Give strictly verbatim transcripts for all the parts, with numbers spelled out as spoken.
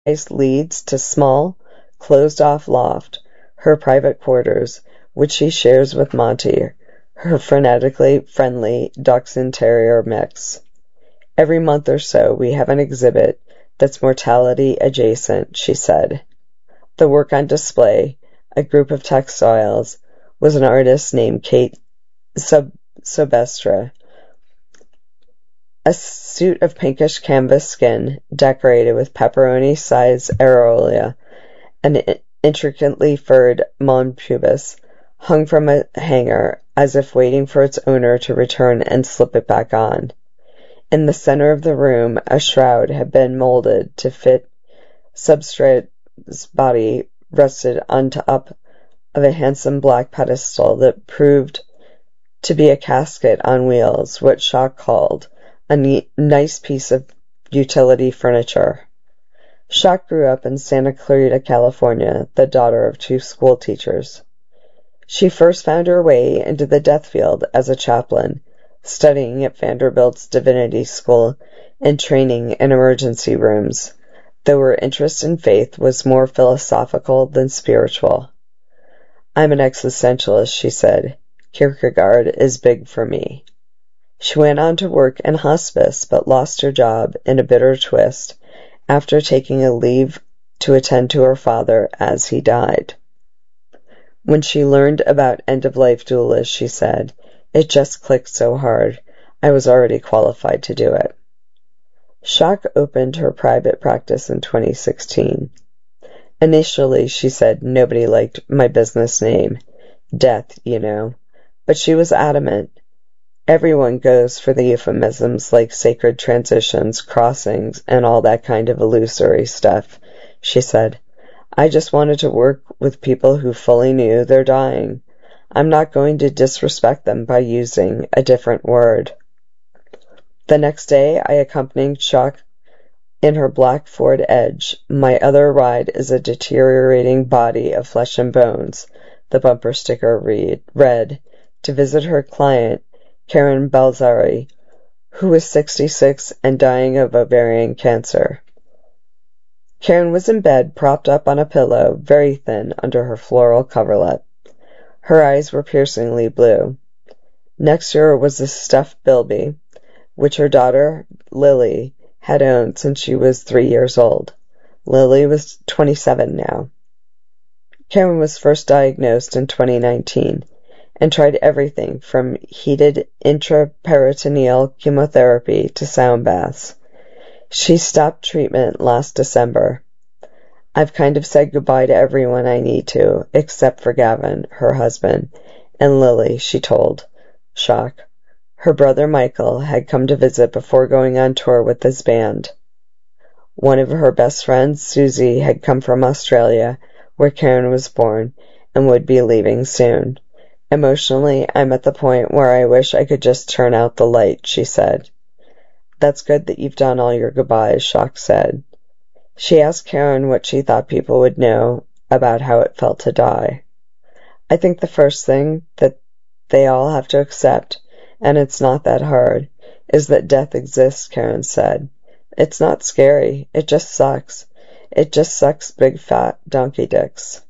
leads to small, closed-off loft, her private quarters, which she shares with Monty, her frenetically friendly Dachshund Terrier mix. Every month or so we have an exhibit that's mortality adjacent, she said. The work on display, a group of textiles, was an artist named Kate Sub- Sobestra. A suit of pinkish canvas skin, decorated with pepperoni-sized aureola, an intricately furred mons pubis, hung from a hanger, as if waiting for its owner to return and slip it back on. In the center of the room, a shroud had been molded to fit Substrate's body, rested on top of a handsome black pedestal that proved to be a casket on wheels, what Schock called a neat, nice piece of utility furniture. Schock grew up in Santa Clarita, California, the daughter of two school teachers. She first found her way into the death field as a chaplain, studying at Vanderbilt's Divinity School and training in emergency rooms, though her interest in faith was more philosophical than spiritual. I'm an existentialist, she said. Kierkegaard is big for me. She went on to work in hospice, but lost her job in a bitter twist after taking a leave to attend to her father as he died. When she learned about end-of-life doulas, she said, "It just clicked so hard. I was already qualified to do it." Schock opened her private practice in twenty sixteen. Initially, she said, nobody liked my business name. Death, you know. But she was adamant. Everyone goes for the euphemisms like sacred transitions, crossings, and all that kind of illusory stuff, she said. I just wanted to work with people who fully knew they're dying. I'm not going to disrespect them by using a different word. The next day, I accompanied Schock in her black Ford Edge. My other ride is a deteriorating body of flesh and bones, the bumper sticker read, read, to visit her client, Karen Balzari, who was sixty-six and dying of ovarian cancer. Karen was in bed, propped up on a pillow, very thin under her floral coverlet. Her eyes were piercingly blue. Next to her was a stuffed bilby, which her daughter, Lily, had owned since she was three years old. Lily was twenty-seven now. Karen was first diagnosed in twenty nineteen and tried everything from heated intraperitoneal chemotherapy to sound baths. She stopped treatment last December. I've kind of said goodbye to everyone I need to, except for Gavin, her husband, and Lily, she told Schock. Her brother Michael had come to visit before going on tour with his band. One of her best friends, Susie, had come from Australia, where Karen was born, and would be leaving soon. Emotionally, I'm at the point where I wish I could just turn out the light, she said. That's good that you've done all your goodbyes, Schock said. She asked Karen what she thought people would know about how it felt to die. I think the first thing that they all have to accept, and it's not that hard, is that death exists, Karen said. It's not scary. It just sucks. It just sucks big fat donkey dicks.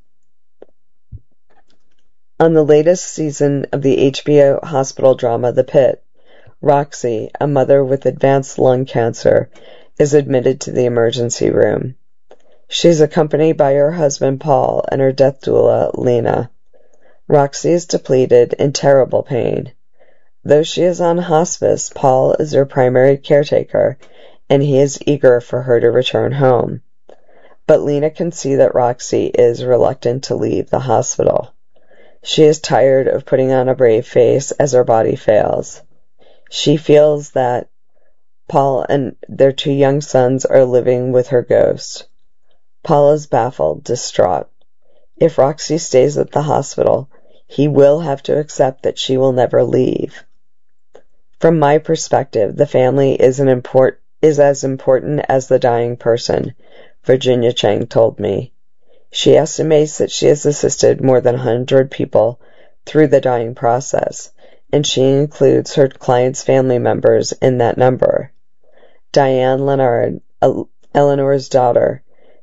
On the latest season of the H B O hospital drama The Pit, Roxy, a mother with advanced lung cancer, is admitted to the emergency room. She's accompanied by her husband Paul and her death doula, Lena. Roxy is depleted, in terrible pain. Though she is on hospice, Paul is her primary caretaker, and he is eager for her to return home. But Lena can see that Roxy is reluctant to leave the hospital. She is tired of putting on a brave face as her body fails. She feels that Paul and their two young sons are living with her ghost. Paul is baffled, distraught. If Roxy stays at the hospital, he will have to accept that she will never leave. From my perspective, the family is an import is as important as the dying person, Virginia Chang told me. She estimates that she has assisted more than one hundred people through the dying process, and she includes her clients' family members in that number. Diane Leonard, Eleanor's daughter,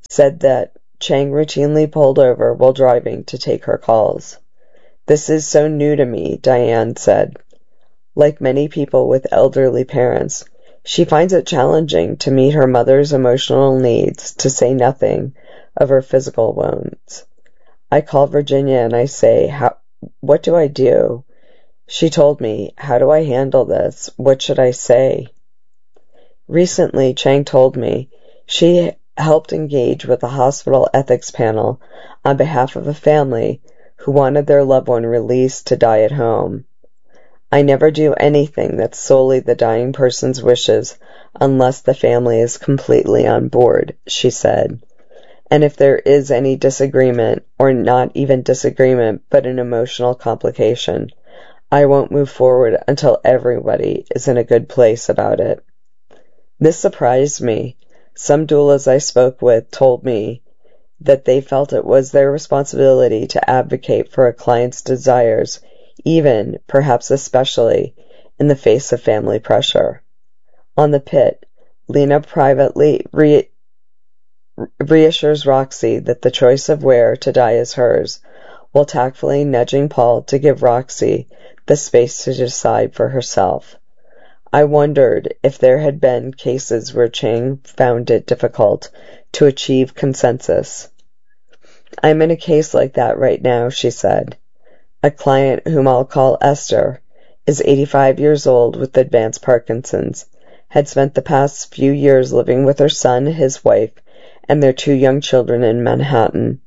said that Chang routinely pulled over while driving to take her calls. "This is so new to me," Diane said. Like many people with elderly parents, she finds it challenging to meet her mother's emotional needs, to say nothing of her physical wounds. "I call Virginia and I say, How, what do I do?" She told me, "How do I handle this? What should I say?" Recently, Chang told me she helped engage with a hospital ethics panel on behalf of a family who wanted their loved one released to die at home. "I never do anything that's solely the dying person's wishes unless the family is completely on board," she said. "And if there is any disagreement, or not even disagreement, but an emotional complication, I won't move forward until everybody is in a good place about it." This surprised me. Some doulas I spoke with told me that they felt it was their responsibility to advocate for a client's desires, even, perhaps especially, in the face of family pressure. On the pit, Lena privately re- reassures Roxy that the choice of where to die is hers, while tactfully nudging Paul to give Roxy the space to decide for herself. I wondered if there had been cases where Chang found it difficult to achieve consensus. "I'm in a case like that right now," she said. A client, whom I'll call Esther, is eighty-five years old with advanced Parkinson's, had spent the past few years living with her son, his wife, and their two young children in Manhattan.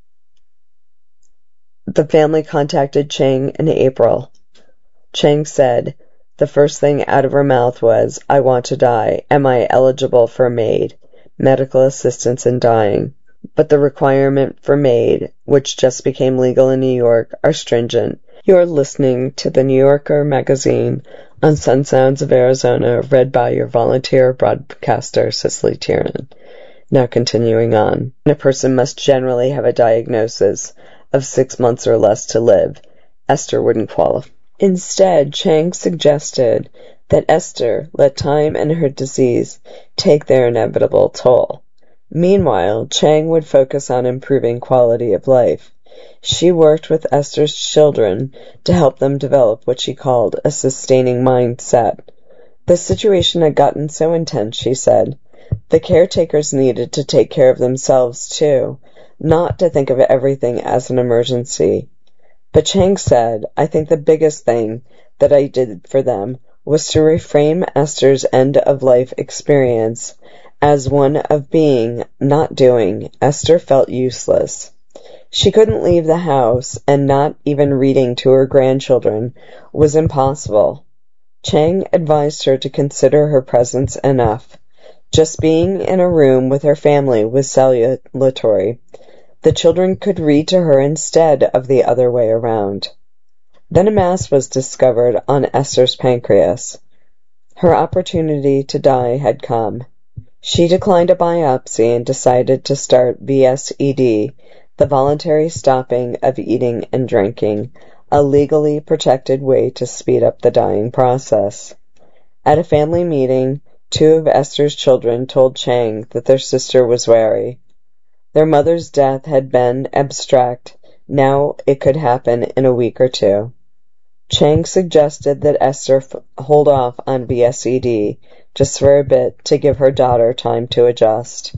The family contacted Chang in April. Chang said, the first thing out of her mouth was, "I want to die. Am I eligible for MAID, medical assistance in dying?" But the requirement for MAID, which just became legal in New York, are stringent. You're listening to the New Yorker magazine on Sun Sounds of Arizona, read by your volunteer broadcaster, Cicely Tiernan. Now continuing on. A person must generally have a diagnosis of six months or less to live. Esther wouldn't qualify. Instead, Chang suggested that Esther let time and her disease take their inevitable toll. Meanwhile, Chang would focus on improving quality of life. She worked with Esther's children to help them develop what she called a sustaining mindset. The situation had gotten so intense, she said, the caretakers needed to take care of themselves too, not to think of everything as an emergency. But Chang said, "I think the biggest thing that I did for them was to reframe Esther's end-of-life experience as one of being, not doing." Esther felt useless. She couldn't leave the house, and not even reading to her grandchildren was impossible. Chang advised her to consider her presence enough. Just being in a room with her family was salutary. The children could read to her instead of the other way around. Then a mass was discovered on Esther's pancreas. Her opportunity to die had come. She declined a biopsy and decided to start V S E D, the voluntary stopping of eating and drinking, a legally protected way to speed up the dying process. At a family meeting, two of Esther's children told Chang that their sister was wary. Their mother's death had been abstract. Now it could happen in a week or two. Chang suggested that Esther f- hold off on V S E D just for a bit to give her daughter time to adjust.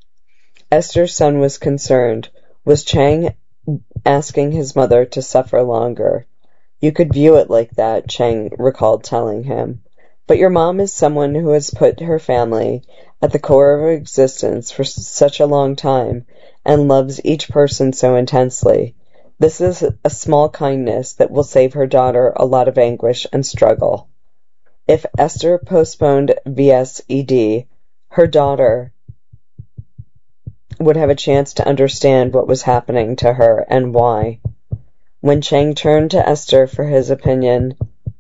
Esther's son was concerned. Was Chang asking his mother to suffer longer? "You could view it like that," Chang recalled telling him. "But your mom is someone who has put her family at the core of her existence for such a long time and loves each person so intensely. This is a small kindness that will save her daughter a lot of anguish and struggle." If Esther postponed V S E D, her daughter would have a chance to understand what was happening to her and why. When Chang turned to Esther for his opinion,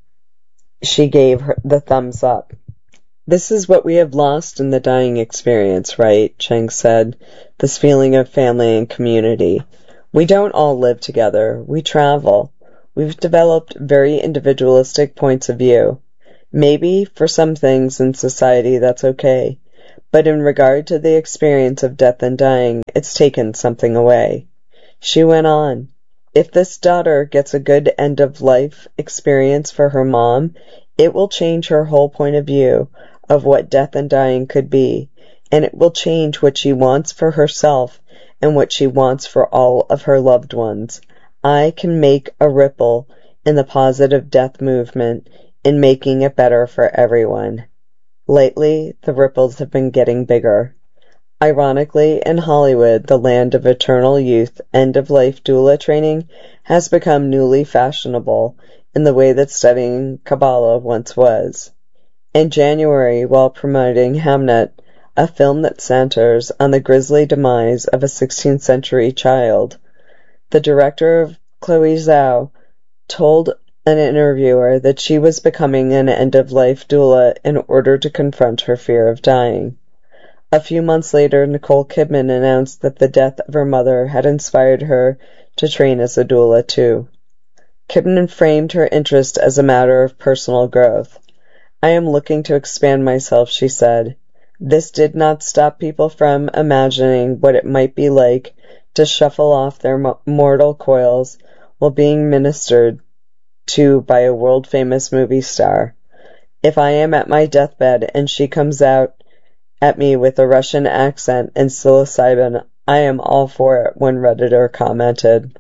she gave her the thumbs up. "This is what we have lost in the dying experience, right?" Chang said. "This feeling of family and community. We don't all live together. We travel. We've developed very individualistic points of view. Maybe for some things in society that's okay, but in regard to the experience of death and dying, it's taken something away. She went on, if this daughter gets a good end-of-life experience for her mom, it will change her whole point of view of what death and dying could be, and it will change what she wants for herself and what she wants for all of her loved ones. I can make a ripple in the positive death movement in making it better for everyone. Lately, the ripples have been getting bigger. Ironically, in Hollywood, the land of eternal youth, end-of-life doula training has become newly fashionable in the way that studying Kabbalah once was. In January, while promoting Hamnet, a film that centers on the grisly demise of a sixteenth century child, the director of Chloe Zhao told an interviewer that she was becoming an end-of-life doula in order to confront her fear of dying. A few months later, Nicole Kidman announced that the death of her mother had inspired her to train as a doula too. Kidman framed her interest as a matter of personal growth. I am looking to expand myself, she said. This did not stop people from imagining what it might be like to shuffle off their mortal coils while being ministered to by a world-famous movie star. If I am at my deathbed and she comes out at me with a Russian accent and psilocybin, I am all for it, one Redditor commented.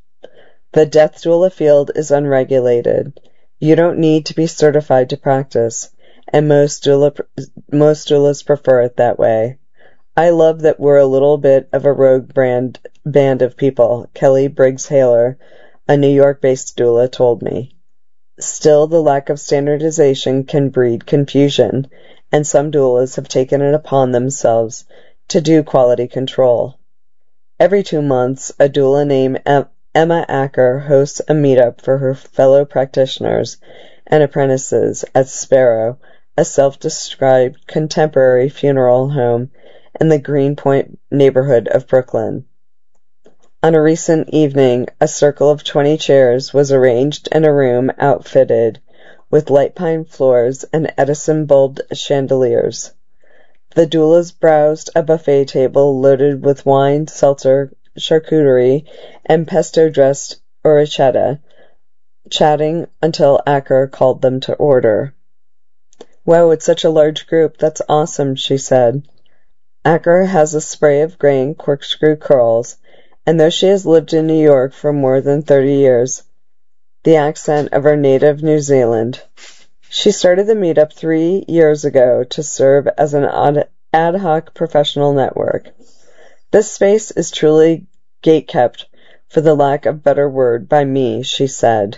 The death doula field is unregulated. You don't need to be certified to practice, and most doula, most doulas prefer it that way. I love that we're a little bit of a rogue brand band of people, Kelly Briggs-Haler, a New York-based doula, told me. Still, the lack of standardization can breed confusion, and some doulas have taken it upon themselves to do quality control. Every two months, a doula named Emma Acker hosts a meetup for her fellow practitioners and apprentices at Sparrow, a self-described contemporary funeral home in the Greenpoint neighborhood of Brooklyn. On a recent evening, a circle of twenty chairs was arranged in a room outfitted with light pine floors and Edison-bulbed chandeliers. The doulas browsed a buffet table loaded with wine, seltzer, charcuterie, and pesto-dressed orecchietta, chatting until Acker called them to order. Wow, it's such a large group. That's awesome, she said. Acker has a spray of graying corkscrew curls, and though she has lived in New York for more than thirty years, the accent of her native New Zealand. She started the meetup three years ago to serve as an ad hoc professional network. This space is truly gatekept, for the lack of better word, by me, she said.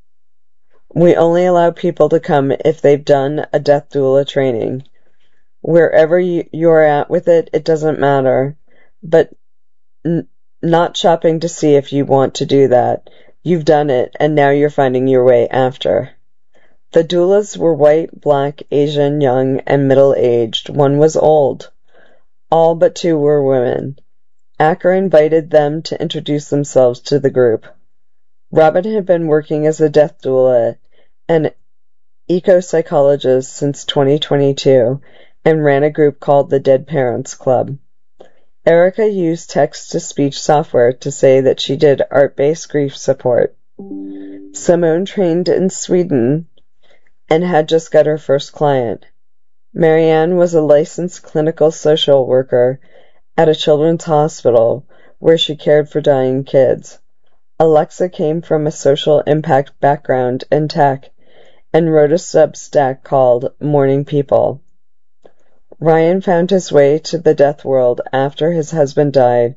We only allow people to come if they've done a death doula training. Wherever you, you're at with it, it doesn't matter, but n- not shopping to see if you want to do that. You've done it, and now you're finding your way after. The doulas were white, black, Asian, young, and middle-aged. One was old. All but two were women. Acker invited them to introduce themselves to the group. Robin had been working as a death doula and eco-psychologist since twenty twenty-two and ran a group called the Dead Parents Club. Erica used text-to-speech software to say that she did art-based grief support. Simone trained in Sweden and had just got her first client. Marianne was a licensed clinical social worker at a children's hospital where she cared for dying kids. Alexa came from a social impact background in tech and wrote a Substack called Morning People. Ryan found his way to the death world after his husband died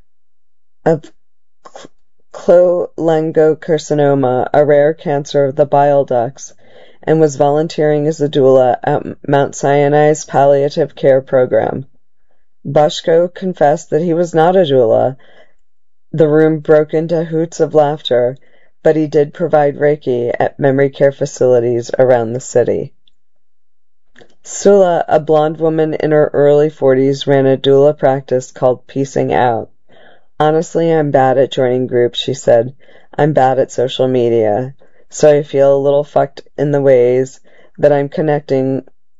of cholangiocarcinoma, a rare cancer of the bile ducts, and was volunteering as a doula at Mount Sinai's palliative care program. Boschko confessed that he was not a doula. The room broke into hoots of laughter, but he did provide Reiki at memory care facilities around the city. Sula, a blonde woman in her early forties, ran a doula practice called Piecing Out. Honestly, I'm bad at joining groups, she said. I'm bad at social media, so I feel a little fucked in the ways that I'm connecting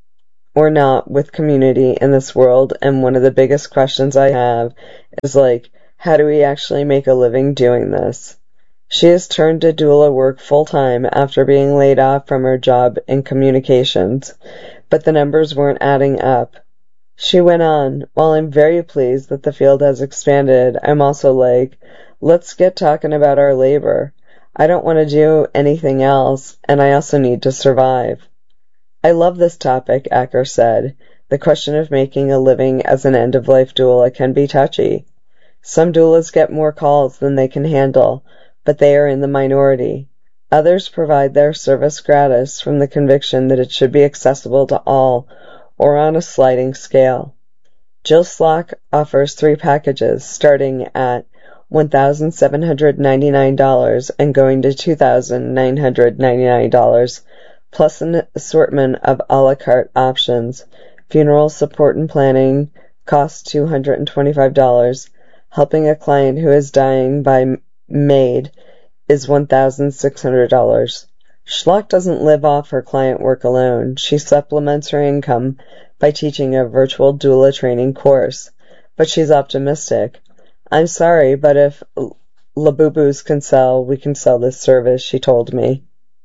or not with community in this world, and one of the biggest questions I have is like, how do we actually make a living doing this? She has turned to doula work full-time after being laid off from her job in communications, but the numbers weren't adding up. She went on, while I'm very pleased that the field has expanded, I'm also like, let's get talking about our labor. I don't want to do anything else, and I also need to survive. I love this topic, Acker said. The question of making a living as an end-of-life doula can be touchy. Some doulas get more calls than they can handle, but they are in the minority. Others provide their service gratis from the conviction that it should be accessible to all, or on a sliding scale. Jill Slock offers three packages, starting at one thousand seven hundred ninety-nine dollars and going to two thousand nine hundred ninety-nine dollars, plus an assortment of a la carte options. Funeral support and planning costs two hundred twenty-five dollars. Helping a client who is dying by maid is one thousand six hundred dollars. Schlock doesn't live off her client work alone. She supplements her income by teaching a virtual doula training course. But she's optimistic. I'm sorry, but if Labubus can sell, we can sell this service, she told me.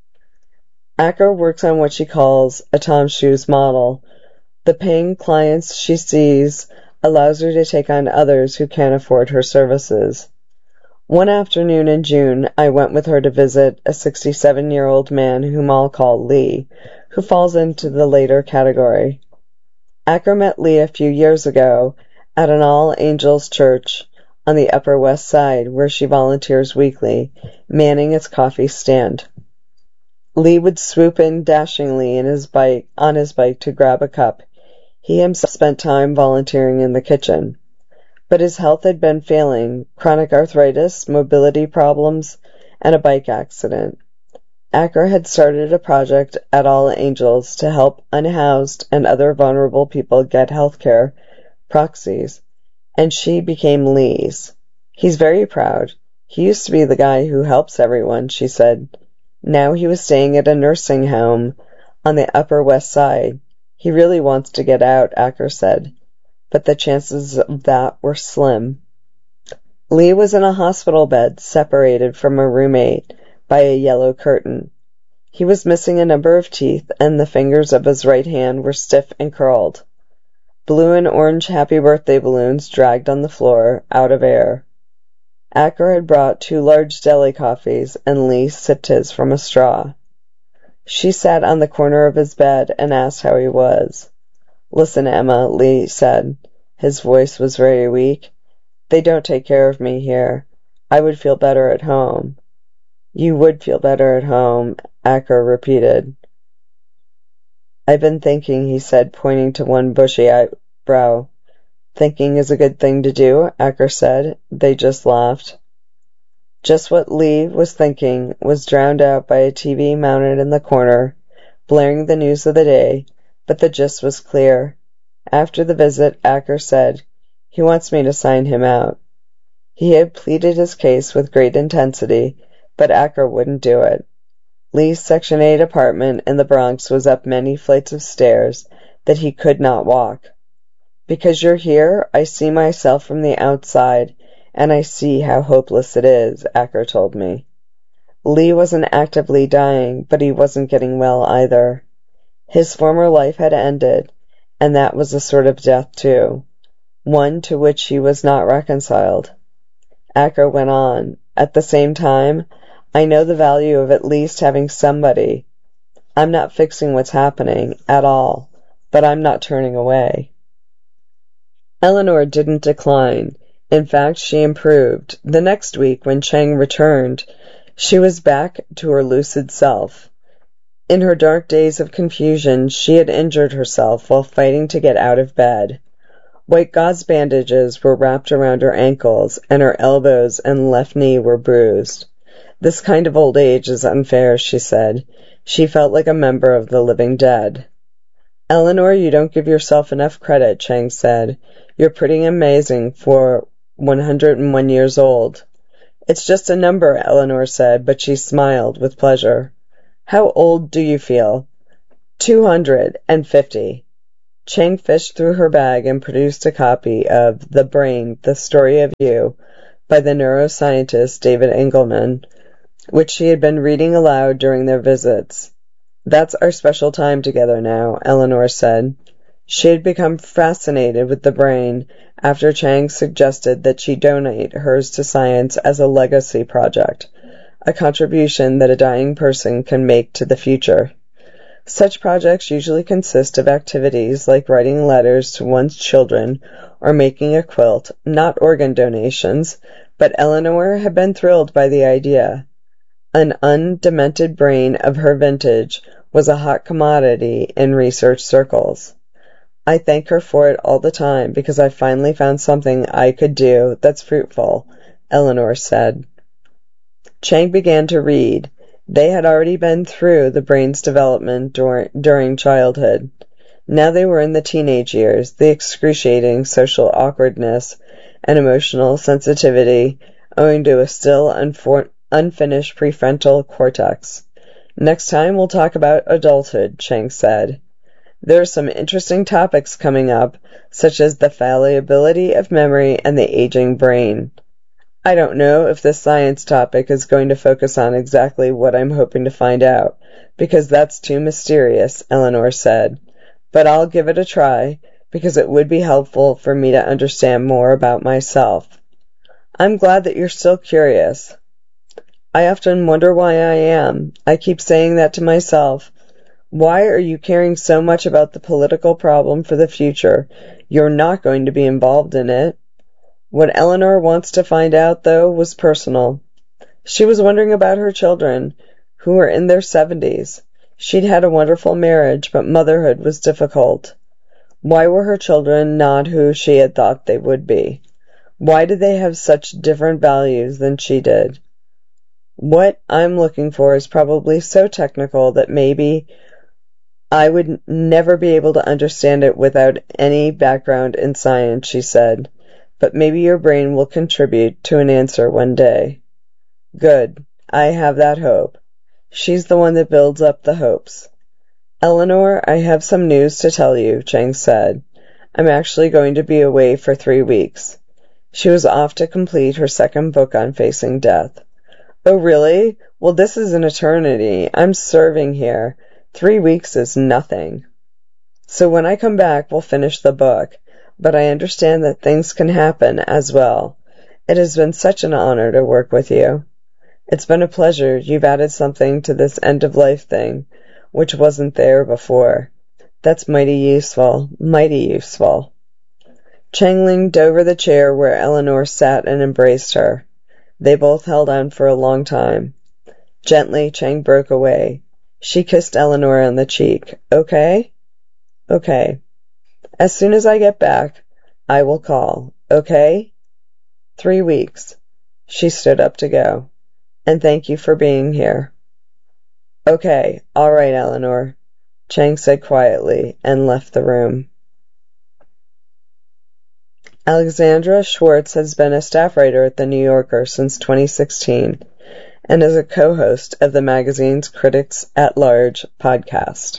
Acker works on what she calls a Tom Shoes model. The paying clients she sees allows her to take on others who can't afford her services. One afternoon in June, I went with her to visit a sixty-seven-year-old man whom I'll call Lee, who falls into the later category. Acker met Lee a few years ago at an All Angels church on the Upper West Side, where she volunteers weekly, manning its coffee stand. Lee would swoop in dashingly in his bike, on his bike to grab a cup. He himself spent time volunteering in the kitchen. But his health had been failing, chronic arthritis, mobility problems, and a bike accident. Acker had started a project at All Angels to help unhoused and other vulnerable people get health care proxies, and she became Lee's. He's very proud. He used to be the guy who helps everyone, she said. Now he was staying at a nursing home on the Upper West Side. He really wants to get out, Acker said, but the chances of that were slim. Lee was in a hospital bed, separated from a roommate by a yellow curtain. He was missing a number of teeth, and the fingers of his right hand were stiff and curled. Blue and orange happy birthday balloons dragged on the floor, out of air. Acker had brought two large deli coffees, and Lee sipped his from a straw. She sat on the corner of his bed and asked how he was. Listen, Emma, Lee said. His voice was very weak. They don't take care of me here. I would feel better at home. You would feel better at home, Acker repeated. I've been thinking, he said, pointing to one bushy eyebrow. Thinking is a good thing to do, Acker said. They just laughed. Just what Lee was thinking was drowned out by a T V mounted in the corner, blaring the news of the day, but the gist was clear. After the visit, Acker said, he wants me to sign him out. He had pleaded his case with great intensity, but Acker wouldn't do it. Lee's Section eight apartment in the Bronx was up many flights of stairs that he could not walk. Because you're here, I see myself from the outside, and I see how hopeless it is, Acker told me. Lee wasn't actively dying, but he wasn't getting well either. His former life had ended, and that was a sort of death too, one to which he was not reconciled. Acker went on, at the same time, I know the value of at least having somebody. I'm not fixing what's happening at all, but I'm not turning away. Eleanor didn't decline. In fact, she improved. The next week, when Cheng returned, she was back to her lucid self. In her dark days of confusion, she had injured herself while fighting to get out of bed. White gauze bandages were wrapped around her ankles, and her elbows and left knee were bruised. This kind of old age is unfair, she said. She felt like a member of the living dead. Eleanor, you don't give yourself enough credit, Cheng said. You're pretty amazing for one hundred and one years old. It's just a number, Eleanor said, but she smiled with pleasure. How old do you feel? Two hundred and fifty. Chang fished through her bag and produced a copy of The Brain, The Story of You by the neuroscientist David Engelman, which she had been reading aloud during their visits. "That's our special time together now," Eleanor said. She had become fascinated with the brain after Chang suggested that she donate hers to science as a legacy project, a contribution that a dying person can make to the future. Such projects usually consist of activities like writing letters to one's children or making a quilt, not organ donations, but Eleanor had been thrilled by the idea. An undemented brain of her vintage was a hot commodity in research circles. "I thank her for it all the time because I finally found something I could do that's fruitful," Eleanor said. Chang began to read. They had already been through the brain's development dur- during childhood. Now they were in the teenage years, the excruciating social awkwardness and emotional sensitivity owing to a still unfor- unfinished prefrontal cortex. "Next time we'll talk about adulthood," Chang said. "There are some interesting topics coming up, such as the fallibility of memory and the aging brain. I don't know if this science topic is going to focus on exactly what I'm hoping to find out, because that's too mysterious," Eleanor said. "But I'll give it a try, because it would be helpful for me to understand more about myself." "I'm glad that you're still curious." "I often wonder why I am. I keep saying that to myself. Why are you caring so much about the political problem for the future? You're not going to be involved in it." What Eleanor wants to find out, though, was personal. She was wondering about her children, who were in their seventies. She'd had a wonderful marriage, but motherhood was difficult. Why were her children not who she had thought they would be? Why did they have such different values than she did? "What I'm looking for is probably so technical that maybe I would never be able to understand it without any background in science," she said. "But maybe your brain will contribute to an answer one day." "Good. I have that hope." She's the one that builds up the hopes. "Eleanor, I have some news to tell you," Chang said. "I'm actually going to be away for three weeks." She was off to complete her second book on facing death. "Oh, really? Well, this is an eternity. I'm serving here. Three weeks is nothing." "So when I come back, we'll finish the book. But I understand that things can happen as well. It has been such an honor to work with you." "It's been a pleasure. You've added something to this end-of-life thing, which wasn't there before. That's mighty useful, mighty useful." Chang leaned over the chair where Eleanor sat and embraced her. They both held on for a long time. Gently, Chang broke away. She kissed Eleanor on the cheek. "Okay?" "Okay. As soon as I get back, I will call. Okay? Three weeks." She stood up to go. "And thank you for being here." "Okay, all right, Eleanor," Chang said quietly and left the room. Alexandra Schwartz has been a staff writer at The New Yorker since twenty sixteen and is a co-host of the magazine's Critics at Large podcast.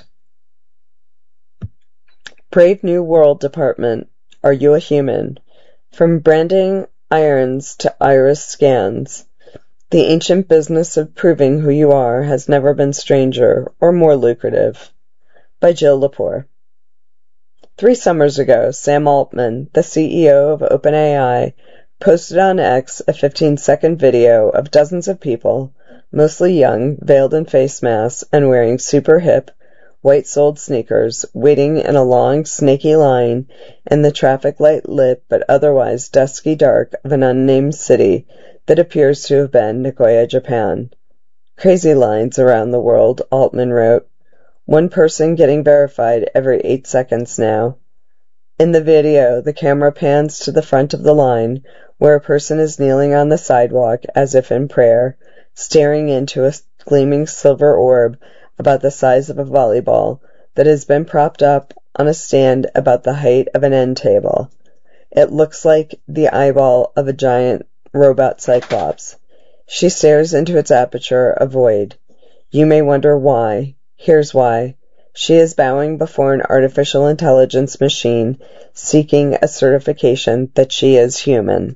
Brave New World Department, Are You a Human? From branding irons to iris scans, the ancient business of proving who you are has never been stranger or more lucrative. By Jill Lepore. Three summers ago, Sam Altman, the C E O of OpenAI, posted on X a fifteen-second video of dozens of people, mostly young, veiled in face masks, and wearing super hip, white-soled sneakers, waiting in a long, snaky line in the traffic light-lit but otherwise dusky dark of an unnamed city that appears to have been Nagoya, Japan. "Crazy lines around the world," Altman wrote. "One person getting verified every eight seconds now." In the video, the camera pans to the front of the line, where a person is kneeling on the sidewalk as if in prayer, staring into a gleaming silver orb about the size of a volleyball that has been propped up on a stand about the height of an end table. It looks like the eyeball of a giant robot cyclops. She stares into its aperture, a void. You may wonder why. Here's why. She is bowing before an artificial intelligence machine, seeking a certification that she is human.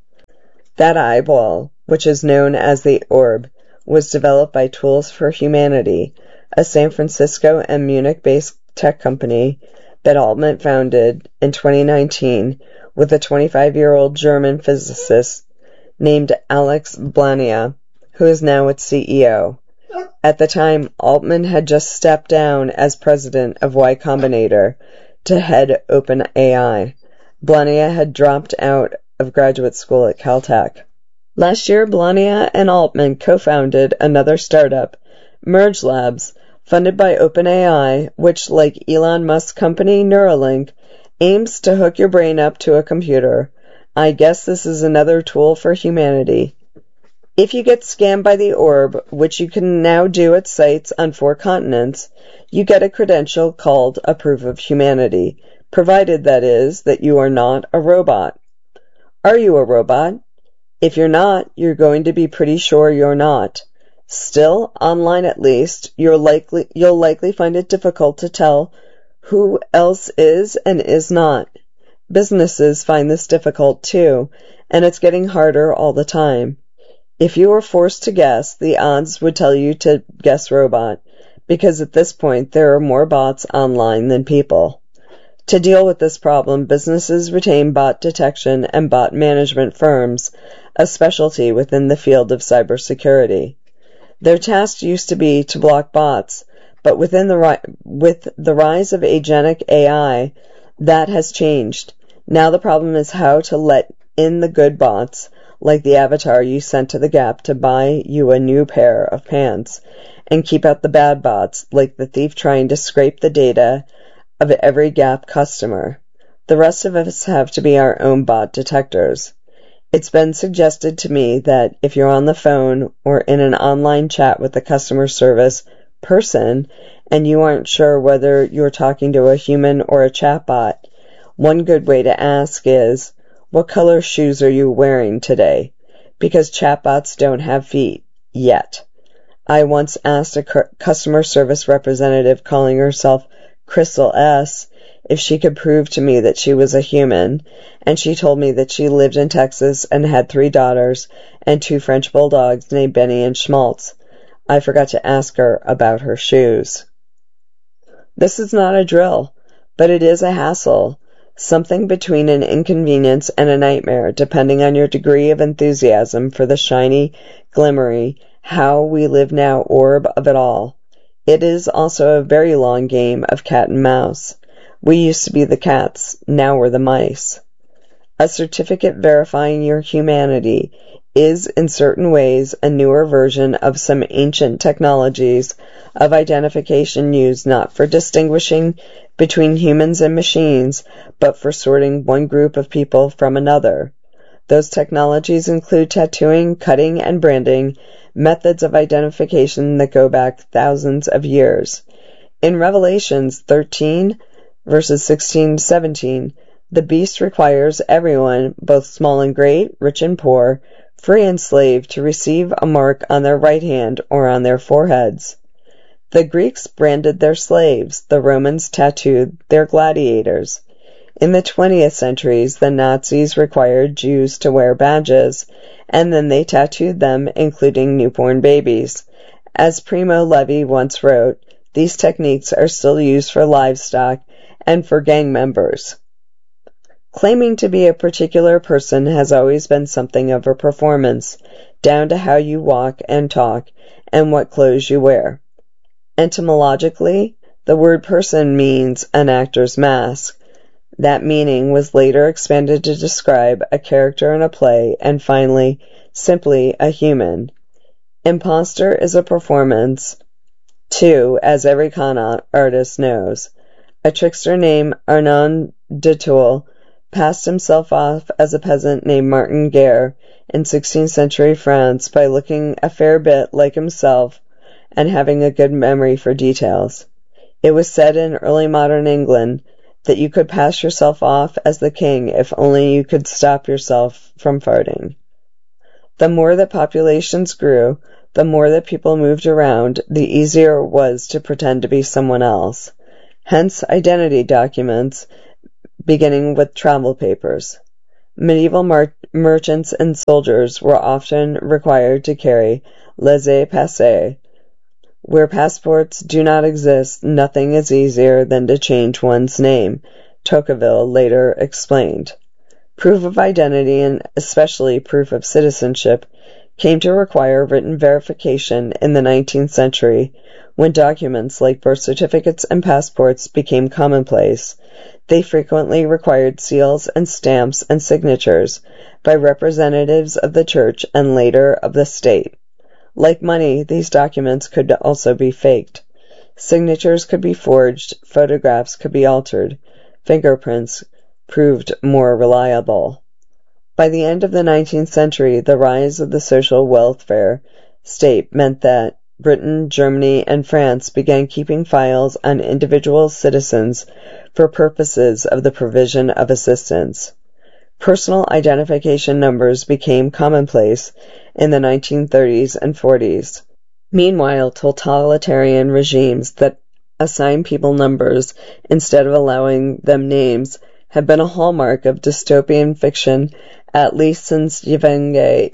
That eyeball, which is known as the orb, was developed by Tools for Humanity, a San Francisco and Munich-based tech company that Altman founded in twenty nineteen with a twenty-five-year-old German physicist named Alex Blania, who is now its C E O. At the time, Altman had just stepped down as president of Y Combinator to head OpenAI. Blania had dropped out of graduate school at Caltech. Last year, Blania and Altman co-founded another startup, Merge Labs, funded by OpenAI, which, like Elon Musk's company Neuralink, aims to hook your brain up to a computer. I guess this is another tool for humanity. If you get scammed by the orb, which you can now do at sites on four continents, you get a credential called a proof of humanity, provided, that is, that you are not a robot. Are you a robot? If you're not, you're going to be pretty sure you're not. Still, online at least, you're likely, you'll likely find it difficult to tell who else is and is not. Businesses find this difficult too, and it's getting harder all the time. If you were forced to guess, the odds would tell you to guess robot, because at this point there are more bots online than people. To deal with this problem, businesses retain bot detection and bot management firms, a specialty within the field of cybersecurity. Their task used to be to block bots, but within the ri- with the rise of agentic A I, that has changed. Now the problem is how to let in the good bots, like the avatar you sent to the Gap to buy you a new pair of pants, and keep out the bad bots, like the thief trying to scrape the data of every Gap customer. The rest of us have to be our own bot detectors. It's been suggested to me that if you're on the phone or in an online chat with a customer service person and you aren't sure whether you're talking to a human or a chatbot, one good way to ask is, what color shoes are you wearing today? Because chatbots don't have feet, yet. I once asked a cu- customer service representative calling herself Crystal S. if she could prove to me that she was a human, and she told me that she lived in Texas and had three daughters and two French bulldogs named Benny and Schmaltz. I forgot to ask her about her shoes. This is not a drill, but it is a hassle. Something between an inconvenience and a nightmare, depending on your degree of enthusiasm for the shiny, glimmery, how we live now orb of it all. It is also a very long game of cat and mouse. We used to be the cats, now we're the mice. A certificate verifying your humanity is, in certain ways, a newer version of some ancient technologies of identification used not for distinguishing between humans and machines, but for sorting one group of people from another. Those technologies include tattooing, cutting, and branding, methods of identification that go back thousands of years. In Revelations thirteen, verses sixteen to seventeen, the beast requires everyone, both small and great, rich and poor, free and slave, to receive a mark on their right hand or on their foreheads. The Greeks branded their slaves, the Romans tattooed their gladiators. In the twentieth centuries, the Nazis required Jews to wear badges, and then they tattooed them, including newborn babies. As Primo Levi once wrote, these techniques are still used for livestock and for gang members. Claiming to be a particular person has always been something of a performance, down to how you walk and talk and what clothes you wear. Etymologically, the word person means an actor's mask. That meaning was later expanded to describe a character in a play, and finally, simply a human. Imposter is a performance, too, as every con artist knows. A trickster named Arnaud de Toul passed himself off as a peasant named Martin Guerre in sixteenth century France by looking a fair bit like himself and having a good memory for details. It was said in early modern England that you could pass yourself off as the king if only you could stop yourself from farting. The more that populations grew, The more that people moved around, the easier it was to pretend to be someone else. Hence identity documents, beginning with travel papers. Medieval mar- merchants and soldiers were often required to carry laissez-passer. Where passports do not exist, nothing is easier than to change one's name, Tocqueville later explained. Proof of identity, and especially proof of citizenship, came to require written verification in the nineteenth century, when documents like birth certificates and passports became commonplace. They frequently required seals and stamps and signatures by representatives of the church and later of the state. Like money, these documents could also be faked. Signatures could be forged, photographs could be altered, fingerprints proved more reliable. By the end of the nineteenth century, the rise of the social welfare state meant that Britain, Germany, and France began keeping files on individual citizens for purposes of the provision of assistance. Personal identification numbers became commonplace in the nineteen thirties and forties. Meanwhile, totalitarian regimes that assign people numbers instead of allowing them names have been a hallmark of dystopian fiction, at least since Yevgeny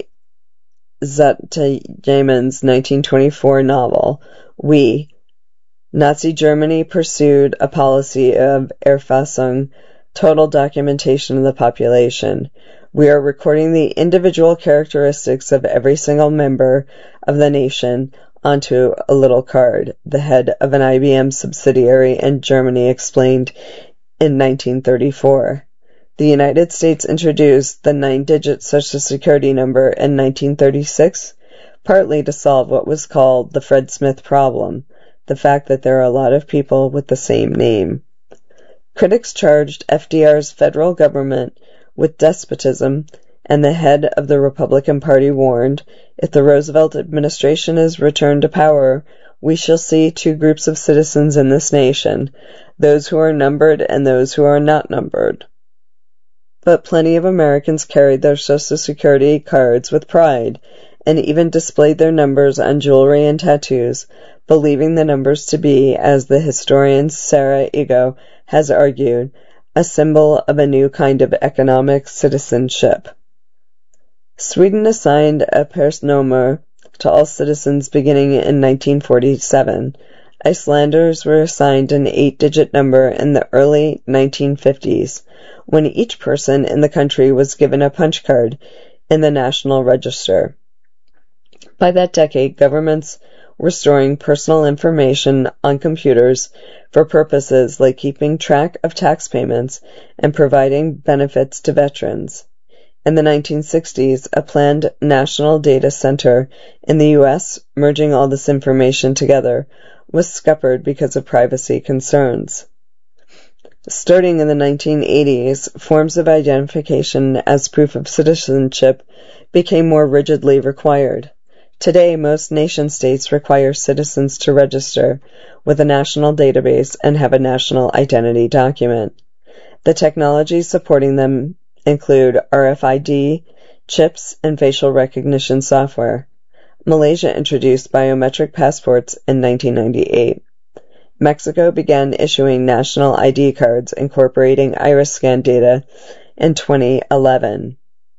Zatyeman's nineteen twenty-four novel, We. Nazi Germany pursued a policy of Erfassung, total documentation of the population. We are recording the individual characteristics of every single member of the nation onto a little card, the head of an I B M subsidiary in Germany explained in nineteen thirty-four. The United States introduced the nine-digit Social Security number in nineteen thirty-six, partly to solve what was called the Fred Smith problem, the fact that there are a lot of people with the same name. Critics charged F D R's federal government with despotism, and the head of the Republican Party warned, if the Roosevelt administration is returned to power, we shall see two groups of citizens in this nation, those who are numbered and those who are not numbered. But plenty of Americans carried their Social Security cards with pride, and even displayed their numbers on jewelry and tattoos, believing the numbers to be, as the historian Sarah Ego has argued, a symbol of a new kind of economic citizenship. Sweden assigned a personnummer to all citizens beginning in nineteen forty-seven. Icelanders were assigned an eight-digit number in the early nineteen fifties, when each person in the country was given a punch card in the National Register. By that decade, governments were storing personal information on computers for purposes like keeping track of tax payments and providing benefits to veterans. In the nineteen sixties, a planned national data center in the U S, merging all this information together, was scuppered because of privacy concerns. Starting in the nineteen eighties, forms of identification as proof of citizenship became more rigidly required. Today, most nation-states require citizens to register with a national database and have a national identity document. The technologies supporting them include R F I D, chips, and facial recognition software. Malaysia introduced biometric passports in nineteen ninety-eight. Mexico began issuing national I D cards incorporating iris scan data in twenty eleven.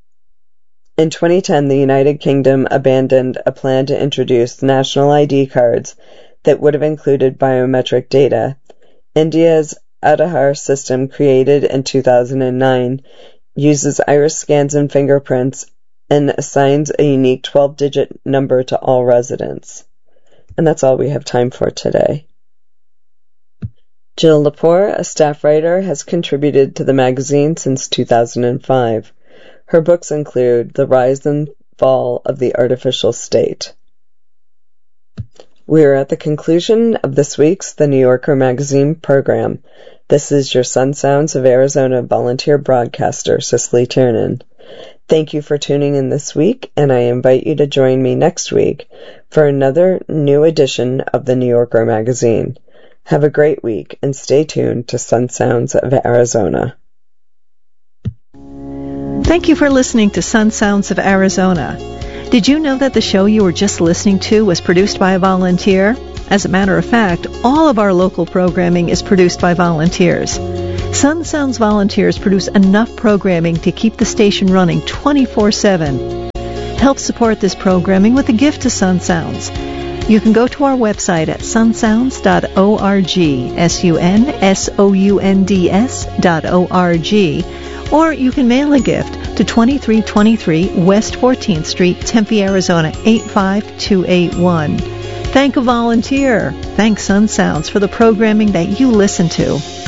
In twenty ten, the United Kingdom abandoned a plan to introduce national I D cards that would have included biometric data. India's Aadhaar system, created in two thousand nine, uses iris scans and fingerprints and assigns a unique twelve-digit number to all residents. And that's all we have time for today. Jill Lepore, a staff writer, has contributed to the magazine since two thousand five. Her books include The Rise and Fall of the Artificial State. We are at the conclusion of this week's The New Yorker Magazine program. This is your Sun Sounds of Arizona volunteer broadcaster, Cicely Tiernan. Thank you for tuning in this week, and I invite you to join me next week for another new edition of The New Yorker Magazine. Have a great week, and stay tuned to Sun Sounds of Arizona. Thank you for listening to Sun Sounds of Arizona. Did you know that the show you were just listening to was produced by a volunteer? As a matter of fact, all of our local programming is produced by volunteers. Sun Sounds volunteers produce enough programming to keep the station running twenty-four seven. Help support this programming with a gift to Sun Sounds. You can go to our website at sun sounds dot org, S U N S O U N D S dot O R G, or you can mail a gift to twenty-three twenty-three West fourteenth Street, Tempe, Arizona, eight five two eight one. Thank a volunteer. Thank Sun Sounds for the programming that you listen to.